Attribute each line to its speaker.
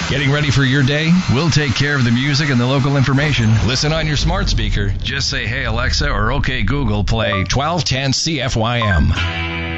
Speaker 1: Getting ready for your day? We'll take care of the music and the local information. Listen on your smart speaker. Just say, "Hey Alexa," or "Okay Google, play 1210 CFYM."